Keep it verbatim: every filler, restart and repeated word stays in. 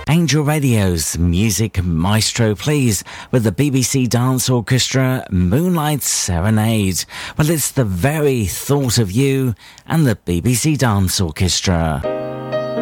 Angel Radio's Music Maestro, please, with the B B C Dance Orchestra Moonlight Serenade. Well, it's the very thought of you and the B B C Dance Orchestra.